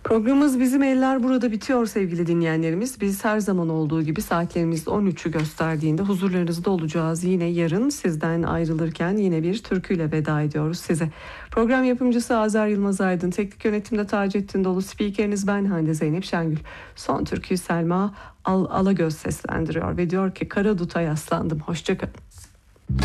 Programımız Bizim Eller burada bitiyor sevgili dinleyenlerimiz. Biz her zaman olduğu gibi saatlerimiz 13'ü gösterdiğinde huzurlarınızda olacağız. Yine yarın sizden ayrılırken yine bir türküyle veda ediyoruz size. Program yapımcısı Azer Yılmaz Aydın, teknik yönetimde Taceddin Dolu, spikeriniz ben Hande Zeynep Şengül. Son türküyü Selma Alagöz seslendiriyor ve diyor ki Kara Dut'a yaslandım. Hoşça kalın.